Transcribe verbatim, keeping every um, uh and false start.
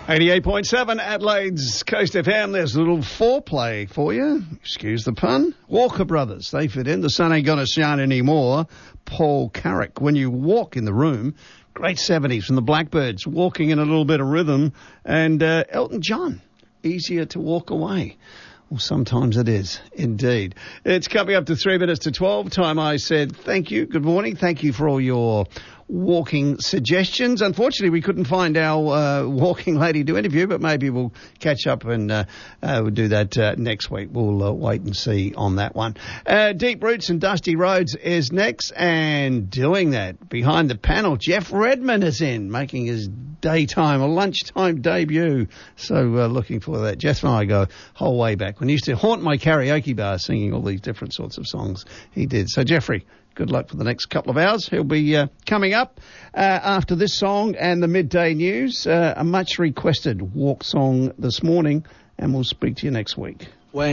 eighty-eight point seven Adelaide's Coast F M. There's a little foreplay for you. Excuse the pun. Walker Brothers, they fit in. The sun ain't gonna shine anymore. Paul Carrick. When you walk in the room, great seventies from the Blackbirds, walking in a little bit of rhythm. And uh, Elton John, easier to walk away. Well, sometimes it is, indeed. It's coming up to three minutes to twelve. Time I said thank you. Good morning. Thank you for all your walking suggestions. Unfortunately, we couldn't find our uh, walking lady to interview, but maybe we'll catch up and uh, uh, we'll do that uh, next week. We'll uh, wait and see on that one. Uh, Deep Roots and Dusty Roads is next, and doing that behind the panel, Jeff Redman is in, making his daytime or lunchtime debut. So uh, looking for that. Jeff and I go whole way back. When he used to haunt my karaoke bar singing all these different sorts of songs, he did. So Jeffrey, good luck for the next couple of hours. He'll be uh, coming up uh, after this song and the midday news. Uh, a much requested walk song this morning, and we'll speak to you next week.